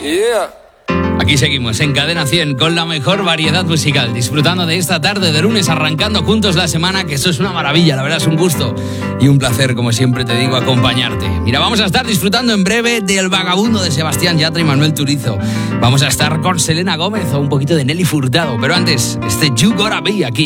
Aquí seguimos en Cadena 100 con la mejor variedad musical, disfrutando de esta tarde de lunes, arrancando juntos la semana, que eso es una maravilla, la verdad es un gusto y un placer, como siempre te digo, acompañarte. Mira, vamos a estar disfrutando en breve del Vagabundo de Sebastián Yatra y Manuel Turizo. Vamos a estar con Selena Gómez o un poquito de Nelly Furtado, pero antes, You Gotta Be aquí.